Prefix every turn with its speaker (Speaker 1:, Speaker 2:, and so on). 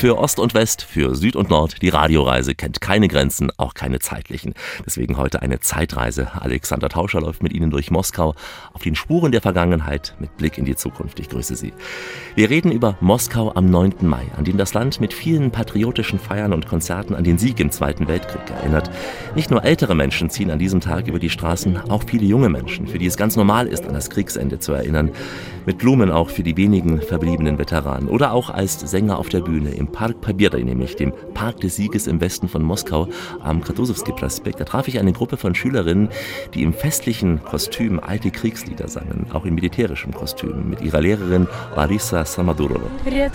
Speaker 1: Für Ost und West, für Süd und Nord, die Radioreise kennt keine Grenzen, auch keine zeitlichen. Deswegen heute eine Zeitreise. Alexander Tauscher läuft mit Ihnen durch Moskau auf den Spuren der Vergangenheit mit Blick in die Zukunft. Ich grüße Sie. Wir reden über Moskau am 9. Mai, an den das Land mit vielen patriotischen Feiern und Konzerten an den Sieg im Zweiten Weltkrieg erinnert. Nicht nur ältere Menschen ziehen an diesem Tag über die Straßen, auch viele junge Menschen, für die es ganz normal ist, an das Kriegsende zu erinnern. Mit Blumen auch für die wenigen verbliebenen Veteranen. Oder auch als Sänger auf der Bühne im Park Pobjedy, nämlich dem Park des Sieges im Westen von Moskau am Kutuzowski-Prospekt. Da traf ich eine Gruppe von Schülerinnen, die im festlichen Kostüm alte Kriegslieder sangen, auch in militärischem Kostüm, mit ihrer Lehrerin Larissa Samadurova.